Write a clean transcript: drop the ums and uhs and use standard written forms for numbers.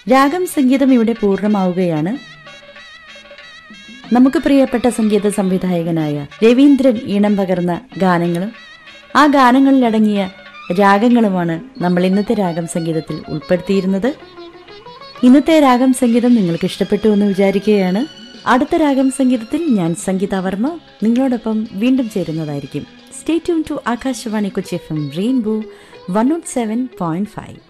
രാഗം സംഗീതം ഇവിടെ പൂർണ്ണമാവുകയാണ്. നമുക്ക് പ്രിയപ്പെട്ട സംഗീത സംവിധായകനായ രവീന്ദ്രൻ ഈണം പകർന്ന ഗാനങ്ങളും ആ ഗാനങ്ങളിലടങ്ങിയ രാഗങ്ങളുമാണ് നമ്മൾ ഇന്നത്തെ രാഗം സംഗീതത്തിൽ ഉൾപ്പെടുത്തിയിരുന്നത്. ഇന്നത്തെ രാഗം സംഗീതം നിങ്ങൾക്ക് ഇഷ്ടപ്പെട്ടു എന്ന് വിചാരിക്കുകയാണ്. അടുത്ത രാഗം സംഗീതത്തിൽ ഞാൻ സംഗീത വർമ്മ നിങ്ങളോടൊപ്പം വീണ്ടും ചേരുന്നതായിരിക്കും. Stay tune to Akashvani Kochi FM rainbow 107.5.